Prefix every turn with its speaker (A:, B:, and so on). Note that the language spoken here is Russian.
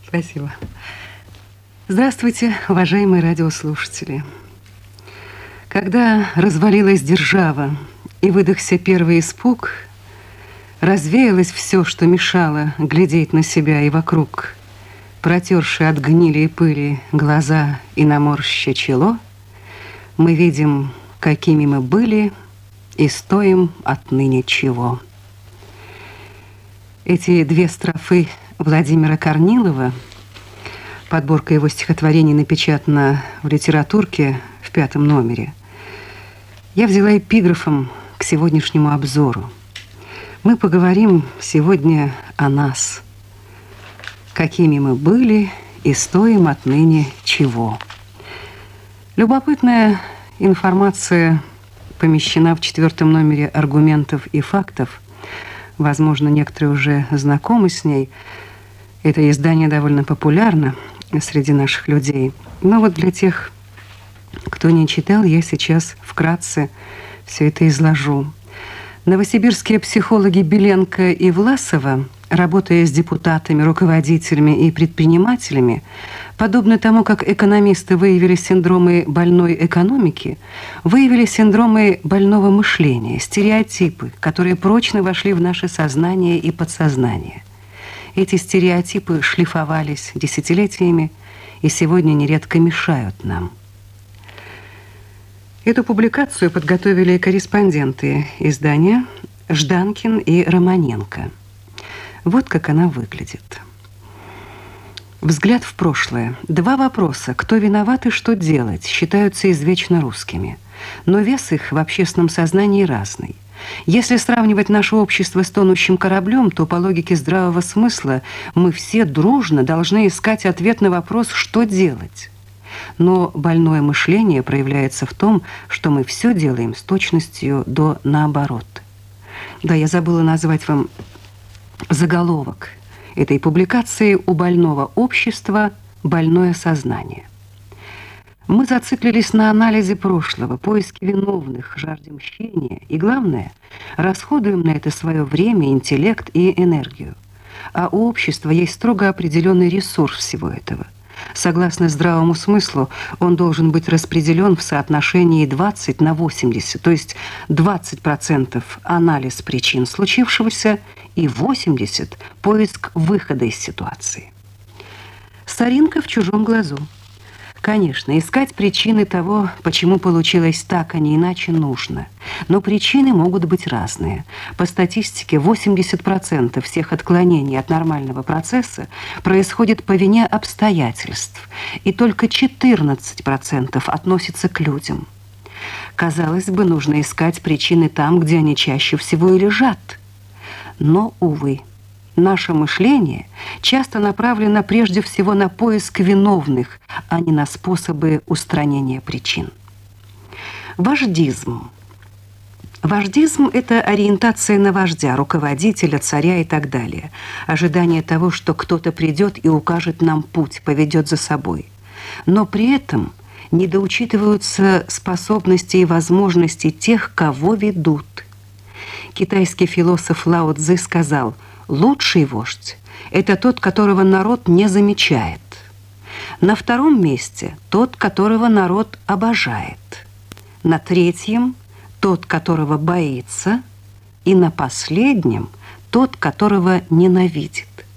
A: Спасибо. Здравствуйте, уважаемые радиослушатели. Когда развалилась держава и выдохся первый испуг, развеялось все, что мешало глядеть на себя и вокруг, протерши от гнили и пыли глаза и наморща чело, мы видим, какими мы были и стоим отныне чего. Эти две строфы Владимира Корнилова, подборка его стихотворений напечатана в «Литературке» в 5-м номере, я взяла эпиграфом к сегодняшнему обзору. Мы поговорим сегодня о нас, какими мы были и стоим отныне чего. Любопытная информация помещена в 4-м номере «Аргументов и фактов». Возможно, некоторые уже знакомы с ней. Это издание довольно популярно среди наших людей. Но вот для тех, кто не читал, я сейчас вкратце все это изложу. Новосибирские психологи Беленко и Власова, работая с депутатами, руководителями и предпринимателями, подобно тому, как экономисты выявили синдромы больной экономики, выявили синдромы больного мышления, стереотипы, которые прочно вошли в наше сознание и подсознание. Эти стереотипы шлифовались десятилетиями и сегодня нередко мешают нам. Эту публикацию подготовили корреспонденты издания Жданкин и Романенко. Вот как она выглядит. Взгляд в прошлое. Два вопроса: кто виноват и что делать, считаются извечно русскими. Но вес их в общественном сознании разный. Если сравнивать наше общество с тонущим кораблем, то по логике здравого смысла мы все дружно должны искать ответ на вопрос «что делать?». Но больное мышление проявляется в том, что мы все делаем с точностью до наоборот. Да, я забыла назвать вам заголовок этой публикации: «У больного общества больное сознание». Мы зациклились на анализе прошлого, поиске виновных, жажде мщения и, главное, расходуем на это свое время, интеллект и энергию. А у общества есть строго определенный ресурс всего этого. Согласно здравому смыслу, он должен быть распределен в соотношении 20 на 80, то есть 20% анализ причин случившегося и 80% поиск выхода из ситуации. Соринка в чужом глазу. Конечно, искать причины того, почему получилось так, а не иначе, нужно. Но причины могут быть разные. По статистике, 80% всех отклонений от нормального процесса происходит по вине обстоятельств, и только 14% относятся к людям. Казалось бы, нужно искать причины там, где они чаще всего и лежат. Но, увы, наше мышление часто направлено прежде всего на поиск виновных, а не на способы устранения причин. Вождизм. Вождизм – это ориентация на вождя, руководителя, царя и так далее. Ожидание того, что кто-то придет и укажет нам путь, поведет за собой. Но при этом недоучитываются способности и возможности тех, кого ведут. Китайский философ Лао Цзы сказал: «Лучший вождь – это тот, которого народ не замечает. На втором месте – тот, которого народ обожает. На третьем – тот, которого боится. И на последнем – тот, которого ненавидит».